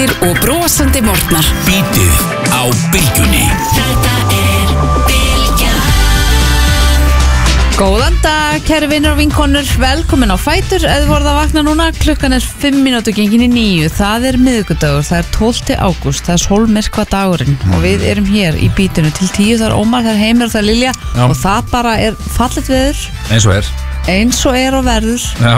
fréttir og brosandi morgnar. Bítið á Bylgjunni. Góðan dag, kæri vinnur og vinkonur, velkomin á Fætur. Eða voruð að vakna núna, klukkan 5 mínútur gengin í 9. Það miðvikudagur, það 12. ágúst, það sólmyrkva dagurinn og við erum hér í bítinu til 10. Það Ómar, það Heimir og það Lilja. Já. Og það bara fallet veður. Eins og er og verður. Já,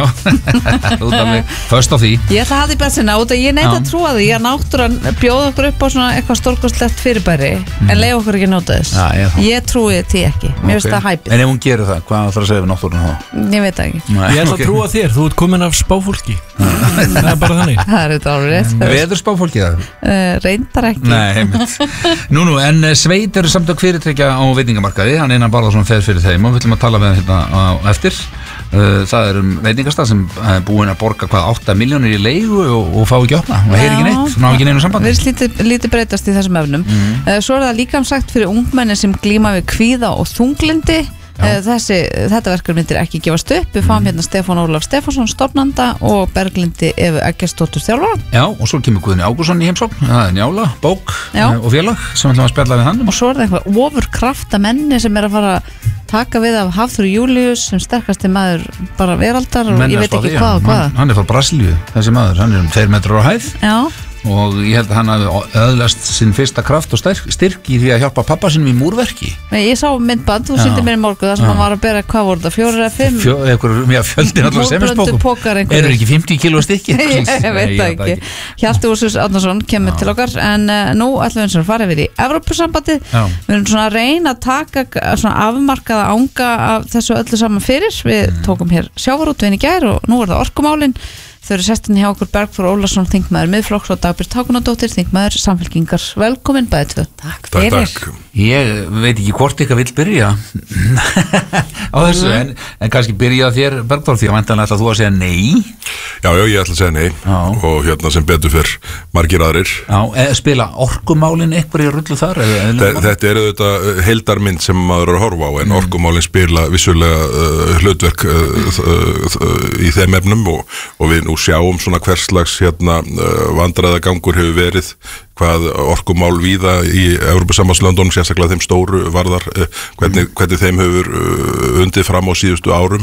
út af mig, först á því. Ég ætla að hafa því bensina út að ég neita að trúa því að náttúran bjóða okkur upp á svona eitthvað stórkostlegt fyrirbæri en leið okkur ekki nota þess. Já, ég trúi því ekki, mér finnst það hæpið. En ef hún gerir það, hvað ætlar að segja við náttúruna þá? Ég veit það ekki. Ég ætla að trúa þér, þú ert komin af spáfólki. Það bara þannig. Það þetta alveg rétt. Veður spáfólki það? Reyndar ekki. Nei, nú, en Sveit eru samtök fyrirtækja á veitingamarkaði, hann Einar Barðarsson fer fyrir þeim og við ætlum að tala með hérna á eftir. Það veitingastað sem búin að borga 8 milljónir í leigu og fá ekki opna og heyri ekki neitt, ná ekki neinu sambandi. Við lítið breytast í þessum efnum. Svo það líkamsagt fyrir ungmenni sem glíma við kvíða og þunglindi. Þetta verkefni myndir ekki gefast upp. Við fáum hérna Stefán Ólaf Stefánsson stofnanda og Berglindi Evu Eggertsdóttur þjálfara. Já, og svo kemur Guðni Ágústsson í heimsókn. Það Njála, bók og félag sem ætlum að spjalla við hann. Og svo það eitthvað ofurkrafta menni sem að fara að taka við af Hafþór Júlíus sem sterkasti maður bara veraldar og ég veit ekki hvað og hvað. Hann frá Brasilíu, þessi maður, hann 2 metrar á hæð. Já. Og ég held að hann hafi öðlast sinn fyrsta kraft og styrk í því að hjálpa pappa sinum í múrverki. Ég sá myndband, þú sýndi mér í morgun þar sem hann var að bera, hvað voru það, 4 eða 5? Fjöldin allar semesbókum. Eru ekki 50 kíló stykki? Ég veit það ekki. Hjalti Úrsus Árnason kemur til okkar en nú ætlum við að fara yfir í Evrópusambandið. Við erum svona að reyna að taka svona afmarkaða anga af þessu öllu saman fyrir. Við tókum hér sjávarútveginn í gær og nú það orkumálin. Þau eru sestin hjá okkur Bergþór Ólason, þingmaður Miðflokks og Dagbjört Hákonardóttir, þingmaður Samfylkingar. Velkomin bæði tvö. Takk fyrir. Ég veit ekki hvort ykkar vill byrja á þessu, en kannski byrja þér, Bergþór, því að væntanlega ætla þú að segja nei. Já, ég ætla að segja nei og hérna sem betur fyrr margir aðrir. Já, spila orkumálin eitthvað í rullu þar? Þetta er auðvitað heildarmynd sem maður er að horfa á, en orkumálin spila vissulega hlutverk í þeim efnum og við nú sjáum svona hverslags vandræðagangur hefur verið hvað orkumál víða í Evrópusambandslöndunum, sérstaklega þeim stóru varðar, hvernig þeim hefur undið fram á síðustu árum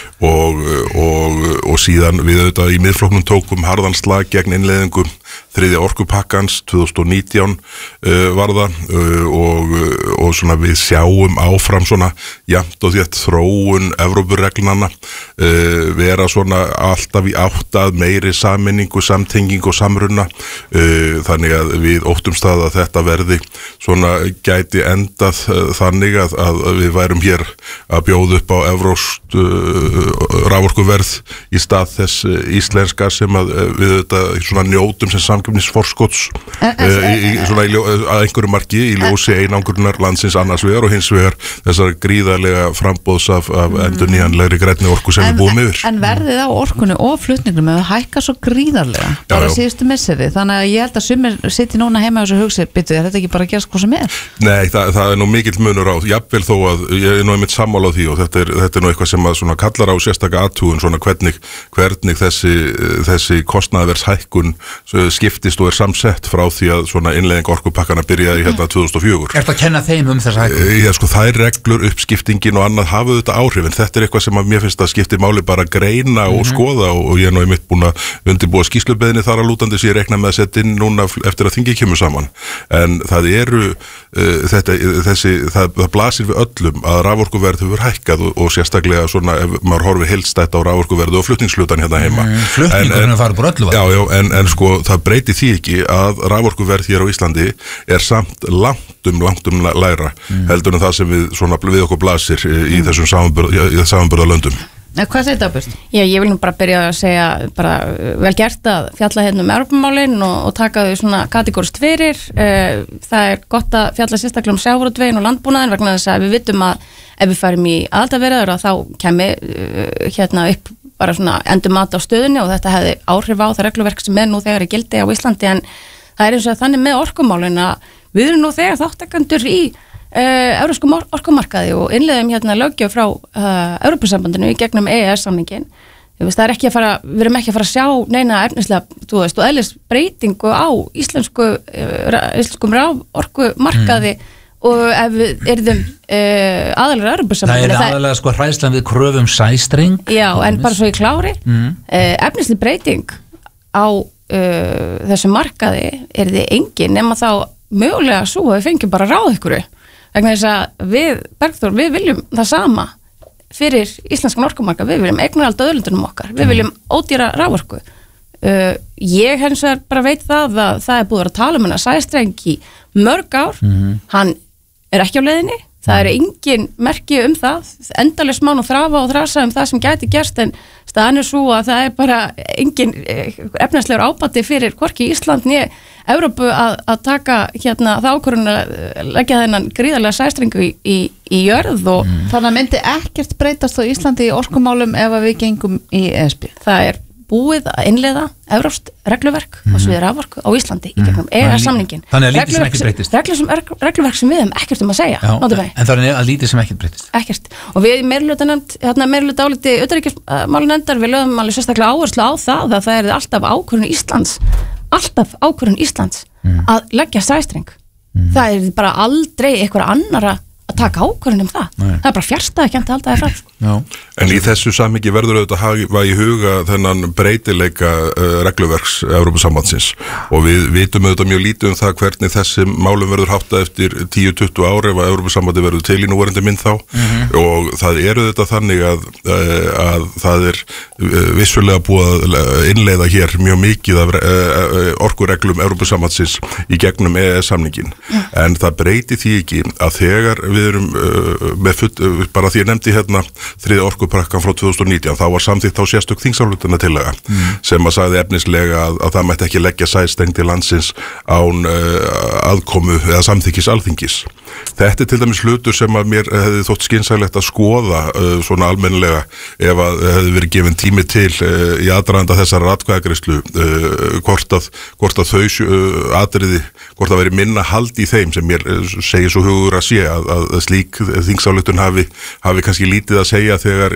og síðan við auðvitað í Miðflokknum tókum harðan slag gegn innleiðingu 3. orkupakkans 2019 varða og svona við sjáum áfram svona jafnt og þétt þróun Evrópureglnanna vera svona alltaf í átt að meiri sammenningu, samtengingu og samruna þannig að við óttumst það að þetta verði svona gæti endað þannig að við værum hér að bjóða upp á evrópskt raforkuverð í stað þess íslenska sem að við þetta svona njótum sem samkeppnisforskots svona að einhverju marki í ljósi einangrunar landsins annars vegar og hins vegar þessar gríðarlega frambóðs af endurnýjanlegri grænni orku sem við búum yfir. En verðið á orkunni og flutningnum hefur hækkað svo gríðarlega bara síðustu misseri, þannig að ég held að sumir sitt núna heima og hugsa, byrju, er þetta ekki bara að gerast hvað sem er? Nei, það er nú mikill munur á, jafnvel þó að ég er nú einmitt sammála á því og þetta er nú eitthvað sem að svona kallar á sérstaka athugun, svona hvernig þessi kostnaðarverðshækkun skiptist og er samsett frá því að svona innleiðing orkupakkana byrjaði hérna 2004. Ertu að kenna þeim þessa hækkun? Já, sko, það reglur, uppskiptingin og annað hafa þetta áhrif, en þetta er eitthvað sem að mér finnst að skipti máli bara að greina og skoða og ég er nú einmitt búin að undirbúa skýrslubeðinni þar að lútandi sem ég reikna með að setja inn núna eftir að þingið kemur saman, en það eru það blasir við öllum að raforkuverð hefur hækkað og sérstaklega svona ef maður horfir heildstætt á raforkuverðu og flutningshlutan hérna heima. Flutningurinn farið bara öllu. Já, en sko það breyti því ekki að raforkuverð hér á Íslandi er samt langtum lægra heldur en það sem við okkur blasir í þessum samanburðarlöndum. Hvað segir það byrst? Já, ég vil nú bara byrja að segja bara vel gert að fjalla hérna Evrópumálin og taka þau svona kategórist fyrir. Það er gott að fjalla sérstaklega sjávarútveginn og landbúnaðinn vegna þess að við vitum að ef við farum í aðildarviðræður þá kemur hérna upp bara svona endurmat á stöðunni og þetta hefði áhrif á það regluverk sem nú þegar í gildi á Íslandi, en það er eins og þannig með orkumálin að við erum nú þegar þáttakendur í evrópskum orkumarkaði og innleiðum hérna löggjöf frá Evrópusambandinu í gegnum EES-samningin Það er ekki að fara, við erum ekki að fara að sjá neina efnislega, þú veist, og eðlisbreytingu á íslenskum raforkumarkaði og ef við erum aðalega Evrópusambandinu. Það aðalega sko hræðslan við kröfum sæstreng. Já, en bara svo í klári, efnislega breyting á þessum markaði þið engin nema þá mögulega svo að við fengjum bara ráð ykkur vegna þess að við, Bergþór, við viljum það sama fyrir íslenskan orkumarkað, við viljum eignarhald á auðlindunum okkar, við viljum ódýra raforku. Ég hins vegar bara veit það að það búið að tala hennar sæstreng í mörg ár, hann ekki á leiðinni, það engin merki það, endalega smán og þrafa og þrasa það sem gæti gerst en staðan svo að það bara engin efnaðslegur ábati fyrir hvorki Ísland né Evrópu að taka það ákvörðun að leggja þennan gríðarlega sæstrengu í jörð og þannig að myndi ekkert breytast á Íslandi í orkumálum ef að við gengum í ESB. Það búið að innleiða evrópskt regluverk á sviði raforku á Íslandi í gegnum EES-samningin. Þannig að lítið sem ekkert breytist. Regluverk sem við hefum ekkert að segja. Já, en það að lítið sem ekkert breytist. Ekkert. Og við meirihluta áliti utanríkismálanefndar, við lögum alveg sérstaklega áherslu á það að það alltaf ákvörðun Íslands að leggja sæstreng. Það bara aldrei eitthvað annara að taka ákvörðun það. Það bara fjarstæðukennt að halda það fram. En í þessu samhengi verður auðvitað að hafa í huga þennan breytileika regluverks Evrópusambandsins og við vitum auðvitað mjög lítið það hvernig þessi málum verður háttað eftir 10-20 ári ef að Evrópusambandi verður til í núverandi mynd þá og það auðvitað þannig að það vissulega búið að innleiða hér mjög mikið af orkureglum Evrópusambandsins í gegnum EES-samningin en það breyti því ekki að þegar við erum með bara því ég nefndi hérna þriðja orkupakkan frá 2019 þá var samþykkt á sérstök þingsályktunartillaga sem að sagði efnislega að það mætti ekki leggja sæstreng til landsins án aðkomu eða samþykkis alþingis. Þetta til dæmis hlutur sem að mér hefði þótt skynsamlegt að skoða svona almennilega ef að hefði verið gefin tími til í aðdraganda þessar atkvæðagreiðslu hvort að þau atriði, hvort að veri minna hald í þeim sem mér segir svo hugur að sé að slík þingsályktun hafi kannski lítið að segja þegar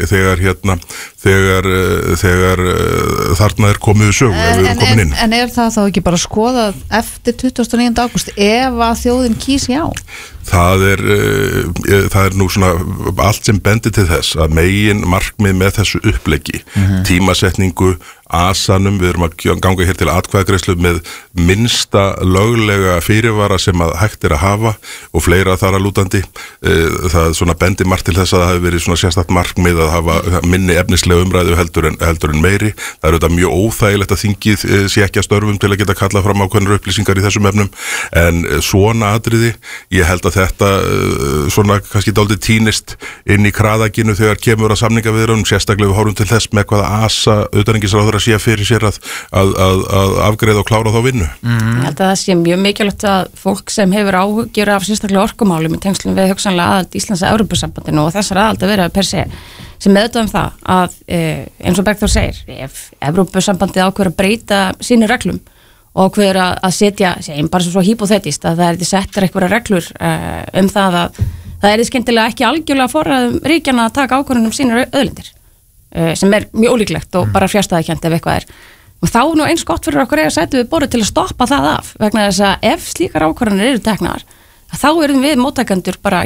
þarna komið sögu ef við erum komin inn. En það þá ekki bara skoðað eftir 29. ágúst ef að þjóðin kýs já? Það nú svona allt sem bendir til þess að megin markmið með þessu uppleggi, tímasetningu, asanum, við erum að ganga hér til atkvæðagreiðslu með minnsta löglega fyrirvara sem að hægt að hafa og fleira þar að lútandi. Það svona bendir margt til þess að það hefur verið svona sérstakt markmið að hafa minni efnislega umræðu heldur en meiri. Það auðvitað mjög óþægilegt að þingið sé ekki að störfum til að geta kallað fram ákveðnar upplýsingar í þessum efnum en svona atriði, ég held að þetta svona kannski dálítið týnist inn í kraðaginu þegar kemur að samningaviðræðum, sérstaklega við horfum til þess með hvaða asa utanríkisráðherra sé fyrir sér að afgreiða og klára þá vinnu. Ég held að það sé mjög mikilvægt að fólk sem hefur áhugjur af sérstaklega orkumálum í tengslum við hugsanlega aðald Íslands að Evrópusambandinu og þessar aðald að vera per se sem meðvitað það að eins og Bergþór segir, ef Evrópusambandið ákveður að breyta sínu reglum og ákveður að setja, segjum bara svo hypothetist að það settar einhverja reglur það að það skyndilega ekki algjörlega forræðum ríkjana að taka ákvörðun sínur auðlindir sem mjög ólíklegt og bara fjarstæðukennt ef eitthvað og þá nú eins gott fyrir okkur að setja við borðið til að stoppa það af vegna þess að ef slíkar ákvörðunir eru teknar þá erum við móttakendur bara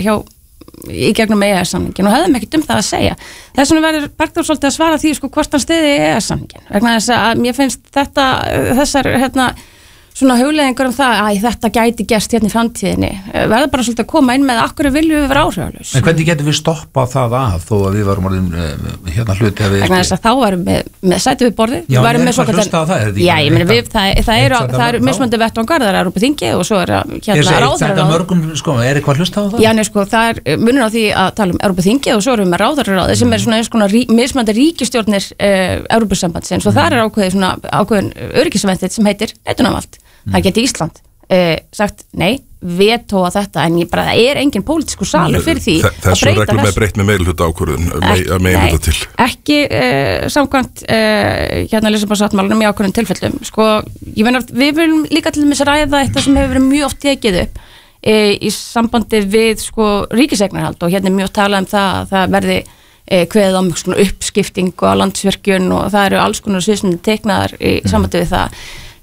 í gegnum EES-samningin og hefðum ekki það að segja. Þess vegna verður Bergþór svolítið að svara því hvort hann stiði EES-samningin vegna þess að mér finnst þessar svona hugleiðingur það að þetta gæti gerst hérna í framtíðinni verður bara svolítið að koma inn með akkur viljum við vera áhrifalaus. En hvernig getum við stoppað það af þó að við varum hérna hluti að við vegna þess að þá varum við sætum við borðið já, við erum hvað hlusta á það já, ég meina það eru mismöndi vettvangar, það eru upp á þingi og svo er þetta mörgum, er eitthvað hlusta á það? Já, það er munur á því að tala Európa þingi og svo erum við með ráðherraráði sem er svona eins konar mismöndi ríkisstjórnir Evrópusambandsins og það er ákveðin öryggisventill sem heitir neitunarvald. Það geti Ísland sagt nei, vetóa þetta en það er engin pólitískur salur fyrir því að breyta þessu reglum er breytt með meirihluta ákvörðun meirihluta til ekki samkvæmt Lissabonsáttmálanum í ákvörðun tilfellum ég meina við viljum líka til þess að ræða þetta sem hefur verið mjög oft tekið upp í sambandi við ríkisegnarhald og hérna er mjög talað það að það verði kveðið á svona uppskiptingu á Landsvirkjun og það eru alls konar sviðsmyndir teiknaðar í sambandi við það.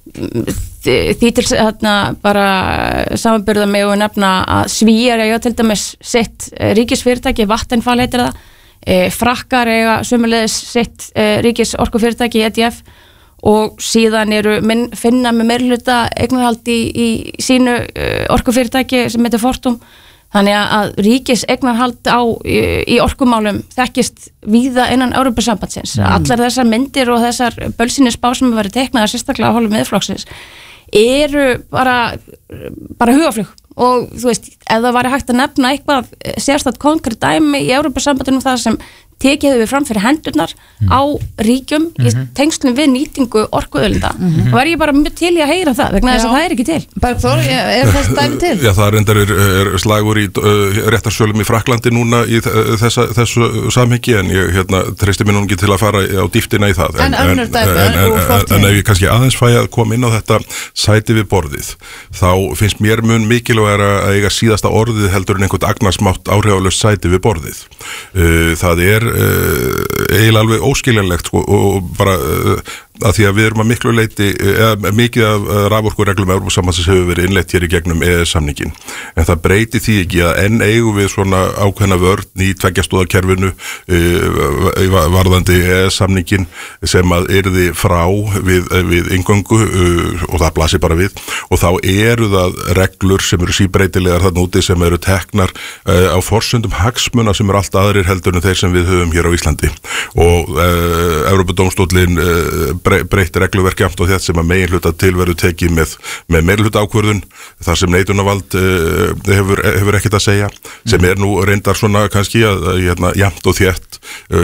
Því til bara samanburða mig og nefna að Svíar eiga til dæmis sitt ríkisfyrirtæki, Vattenfall heitir það, Frakkar eiga sömuleiðis sitt ríkisorkufyrirtæki EDF og síðan finna með meirihluta eignarhald í sínu orkufyrirtæki sem heitir Fortum. Þannig að ríkis eignarhald í orkumálum þekkist víða innan Evrópusambandsins. Allar þessar myndir og þessar bölsinnisspá sem hefur verið teiknaðar sérstaklega á hálfu Miðflokksins eru bara hugaflug og þú veist, ef það væri hægt að nefna eitthvað sérstakt konkrétt dæmi í Evrópusambandinu það sem tekið hefur við fram fyrir hendurnar á ríkjum í tengslum við nýtingu orkuauðlinda. Þá ég bara mjög til í að heyra það vegna þess að það ekki til. Bergþór, þess dæmi til? Já, það reyndar slagur í réttarsölum í Frakklandi núna í þessu samhengi en ég treysti mér nú ekki til að fara á dýptina í það. En önnur dæmi og fortíð. En ef ég kannski aðeins fæ að koma inn á þetta sæti við borðið, þá finnst mér mun mikilvægara að eiga síðasta orðið heldur en einhvern agnarsmátt áhrifalaust sæti við borðið. Það eiginlega alveg óskiljanlegt og bara að því að við erum að miklu leyti mikið af raforkureglum Evrópusambandsins hefur verið innleitt hér í gegnum EES-samningin en það breyti því ekki að enn eigum við svona ákveðna vörn í tveggjastoðakerfinu varðandi EES-samningin sem að yrði frá við inngöngu og það blasir bara við og þá eru það reglur sem eru síbreytilegar þarna úti sem eru teknar á forsendum hagsmuna sem eru allt aðrir heldur en þeir sem við höfum hér á Íslandi og Evrópudómstóllinn breytt regluverk jafnt og þetta sem að meginhluta til verður tekið með meirihluta ákvörðun þar sem neitunarvald hefur ekkert að segja sem nú reyndar svona kannski að jafnt og þétt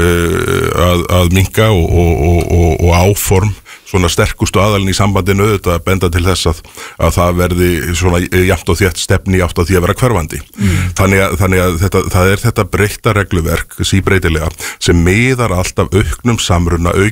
að minnka og áform svona sterkustu aðalinn í sambandinu auðvitað að benda til þess að það verði svona jafnt og þétt stefni átt að því að vera hverfandi. Þannig að það er þetta breytta regluverk síbreytilega sem miðar alltaf auknum samruna,